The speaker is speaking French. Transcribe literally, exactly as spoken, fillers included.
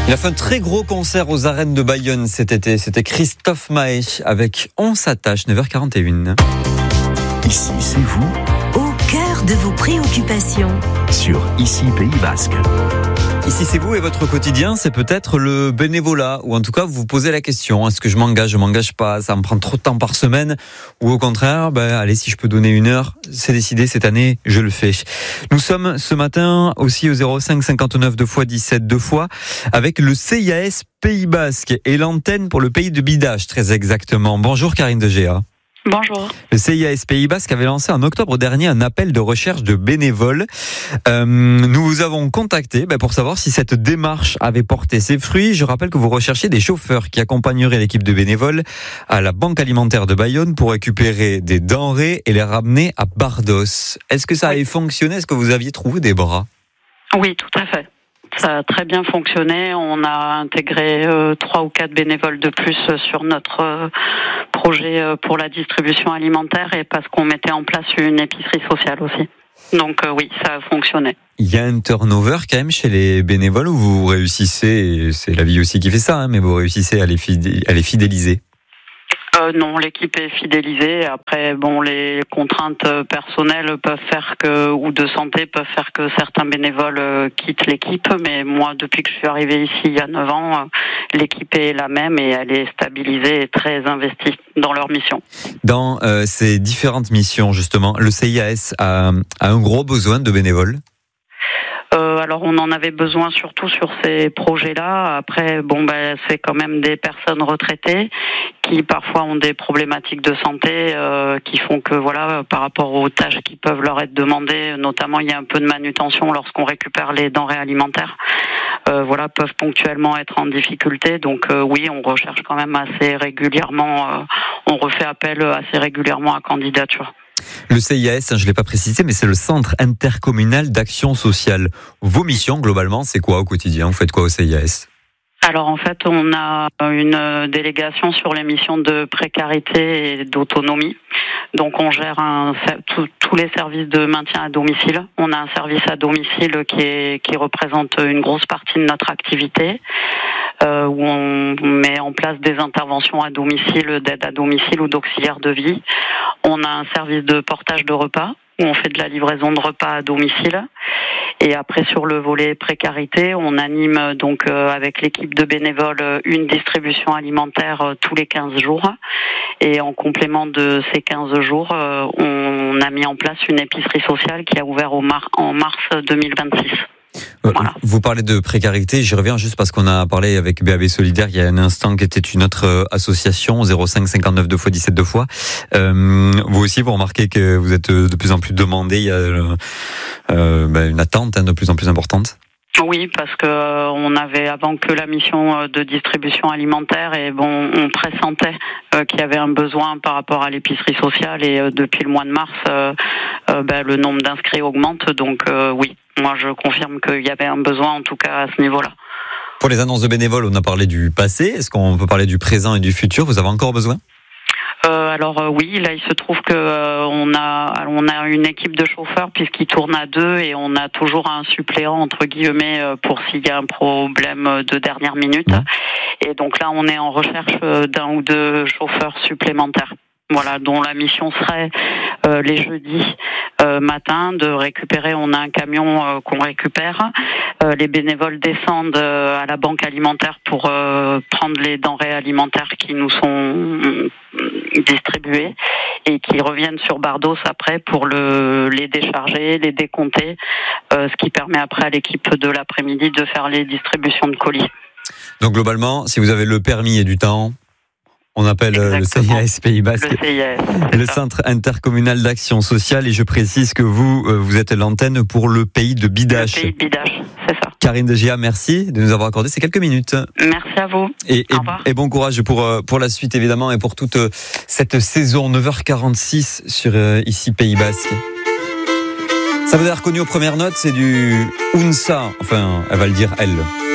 Il a fait un très gros concert aux arènes de Bayonne cet été. C'était Christophe Maé avec On s'attache, neuf heures quarante et une. Ici, c'est vous, au cœur de vos préoccupations. Sur Ici Pays Basque. Ici, c'est vous et votre quotidien, c'est peut-être le bénévolat, ou en tout cas, vous vous posez la question, est-ce que je m'engage, je m'engage pas, ça me prend trop de temps par semaine, ou au contraire, ben, allez, si je peux donner une heure, c'est décidé, cette année, je le fais. Nous sommes ce matin aussi au zéro cinq cinquante-neuf deux fois dix-sept deux fois, avec le C I A S Pays Basque et l'antenne pour le pays de Bidache, très exactement. Bonjour Karine de Géa. Bonjour. Le C I A S Pays Basque avait lancé en octobre dernier un appel de recherche de bénévoles. Euh, nous vous avons contacté ben, pour savoir si cette démarche avait porté ses fruits. Je rappelle que vous recherchez des chauffeurs qui accompagneraient l'équipe de bénévoles à la Banque Alimentaire de Bayonne pour récupérer des denrées et les ramener à Bardos. Est-ce que ça avait fonctionné ? Est-ce que vous aviez trouvé des bras ? Oui, tout à fait. Ça a très bien fonctionné. On a intégré euh, trois ou quatre bénévoles de plus sur notre euh, projet euh, pour la distribution alimentaire et parce qu'on mettait en place une épicerie sociale aussi. Donc euh, oui, ça a fonctionné. Il y a un turnover quand même chez les bénévoles où vous réussissez, et c'est la vie aussi qui fait ça, hein, mais vous réussissez à les, fidé- à les fidéliser. Euh, non, l'équipe est fidélisée. Après, bon, les contraintes personnelles peuvent faire que, ou de santé peuvent faire que certains bénévoles euh, quittent l'équipe. Mais moi, depuis que je suis arrivée ici il y a neuf ans, euh, l'équipe est la même et elle est stabilisée et très investie dans leur mission. Dans euh, ces différentes missions, justement, le C I A S a, a un gros besoin de bénévoles. Euh, alors on en avait besoin surtout sur ces projets-là. Après, bon ben c'est quand même des personnes retraitées qui parfois ont des problématiques de santé euh, qui font que voilà, par rapport aux tâches qui peuvent leur être demandées, notamment il y a un peu de manutention lorsqu'on récupère les denrées alimentaires. Euh, voilà, peuvent ponctuellement être en difficulté. Donc euh, oui, on recherche quand même assez régulièrement. Euh, on refait appel assez régulièrement à candidature. Le C I A S, je ne l'ai pas précisé, mais c'est le Centre intercommunal d'action sociale. Vos missions, globalement, c'est quoi au quotidien ? Vous faites quoi au C I A S ? Alors en fait, on a une délégation sur les missions de précarité et d'autonomie. Donc on gère un, tous les services de maintien à domicile. On a un service à domicile qui, est, qui représente une grosse partie de notre activité. Euh, où on met en place des interventions à domicile, d'aide à domicile ou d'auxiliaire de vie. On a un service de portage de repas, où on fait de la livraison de repas à domicile. Et après, sur le volet précarité, on anime donc euh, avec l'équipe de bénévoles une distribution alimentaire euh, tous les quinze jours. Et en complément de ces quinze jours, euh, on a mis en place une épicerie sociale qui a ouvert au mar- en mars deux mille vingt-six. Voilà. Vous parlez de précarité, j'y reviens juste parce qu'on a parlé avec B A B Solidaire il y a un instant qui était une autre association, zéro cinq cinquante-neuf deux fois dix-sept deux fois. Euh, vous aussi, vous remarquez que vous êtes de plus en plus demandé, il y a euh, ben une attente hein, de plus en plus importante. Oui, parce que euh, on avait avant que la mission de distribution alimentaire et bon, on pressentait euh, qu'il y avait un besoin par rapport à l'épicerie sociale et euh, depuis le mois de mars, euh, euh, ben, le nombre d'inscrits augmente. Donc euh, oui, moi je confirme qu'il y avait un besoin en tout cas à ce niveau-là. Pour les annonces de bénévoles, on a parlé du passé. Est-ce qu'on peut parler du présent et du futur ? Vous avez encore besoin ? Euh, alors euh, oui, là il se trouve que euh, on a on a une équipe de chauffeurs puisqu'ils tournent à deux et on a toujours un suppléant entre guillemets euh, pour s'il y a un problème de dernière minute. Ouais. Et donc là on est en recherche euh, d'un ou deux chauffeurs supplémentaires. Voilà, dont la mission serait euh, les jeudis euh, matin de récupérer. On a un camion euh, qu'on récupère. Euh, les bénévoles descendent euh, à la banque alimentaire pour euh, prendre les denrées alimentaires qui nous sont euh, distribuées et qui reviennent sur Bardos après pour le, les décharger, les décompter, euh, ce qui permet après à l'équipe de l'après-midi de faire les distributions de colis. Donc globalement, si vous avez le permis et du temps, on appelle Exactement. Le C I A S Pays Basque, le, C I A S, le Centre intercommunal d'action sociale. Et je précise que vous, vous êtes l'antenne pour le pays de Bidache. Le pays de Bidache, c'est ça. Karine de Géa, merci de nous avoir accordé ces quelques minutes. Merci à vous. Et, et, et bon courage pour, pour la suite, évidemment, et pour toute cette saison. neuf heures quarante-six sur Ici Pays Basque. Ça vous a reconnu aux premières notes, c'est du Unsa. Enfin, elle va le dire, elle.